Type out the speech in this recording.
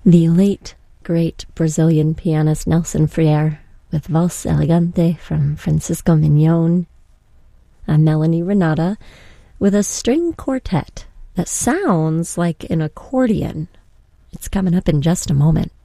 The late, great Brazilian pianist Nelson Freire with Valse Elegante from Francisco Mignon, and Melanie Renata with a string quartet that sounds like an accordion. It's coming up in just a moment.